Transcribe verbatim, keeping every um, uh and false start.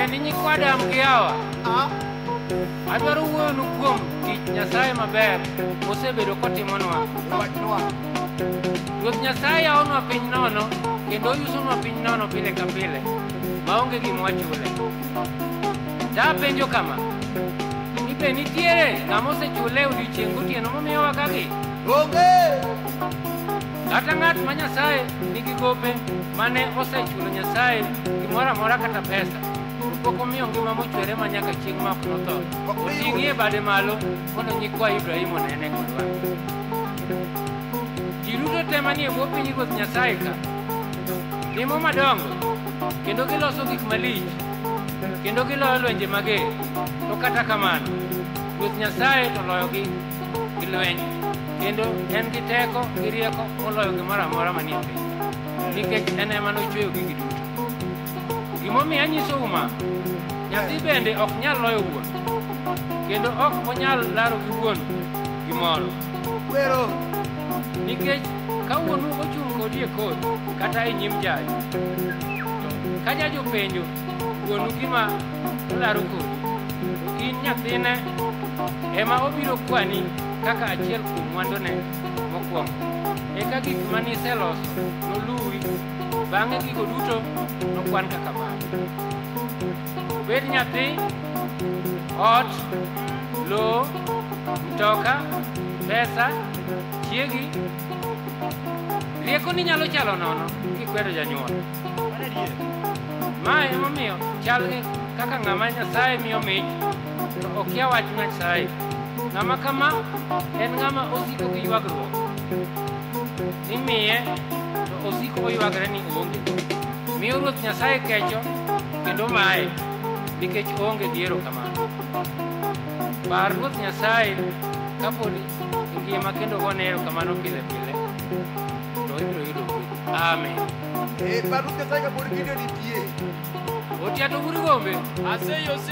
Eh, ni nyikwa Adam gi Hawa. Ah. Adwaro wuoyo kuom tich Nyasaye maber mosebedo kotimonwa. Wachnwa. Ruoth Nyasaye yawonwa piny nono kendo oyusonwa piny nono pile ka pile maonge gima wachule. Dapenjo kama, ni be nitiere ng'ama osechule odiochieng' gotieno momiyowa kagi? Onge. Kata ng'at ma Nyasaye nigi gope mane osechulo Nyasaye gimoro amora kata pesa, pok omiyo ngima mochwere ma nyaka chieng' ma ok notho oting'ie bade malo mondo nyikwa Ibrahim onene kodwa. Ji duto te manie bwo piny Ruoth Nyasaye ka timo madongo kendo giloso gik malich kendo giloyo lwenje mager, to kata kamano Ruoth Nyasaye to loyogi gi lweny kendo en gi teko gi rieko moloyo gimoro amora manie piny, nikech en ema nochweyo gigi duto. Gimomiyo anyisou ma, nyathi bende ok nyal loyo wuon, kendo ok onyal laro gi wuon gimoro. Wero. Nikech ka wuonu ochung' kodi e kot kata e nyim jaji, to ka jaji openjo wuonu gima olaro kodi, to in nyathine ema obiro kwani kaka achiel kuom mwandune mokwongo. Eka gik maniseloso noluwi, bang'e gigo duto nokwan kaka malo. Bed nyathi, ot, lowo, mtoka, pesa, chiegi, rieko ni nyalo chalo nono kikwedo janyuol. Mae emomiyo chal gi kaka ng'ama Nyasaye miyo mich to okia wach Nyasaye. Ng'ama kama en ng'ama osiko gi ywagruok. Imiye to osiko oywagre ni onge. Miyo Ruoth Nyasaye kecho kendo mae nikech onge diero kamano. Par Ruoth Nyasaye kapod ngima kendo gone erokamano pile pile to ibiro yudo gweth. Amen. Eh, par Ruoth Nyasaye kapod gideoni nitie. Otiato buru gombe. Aseyo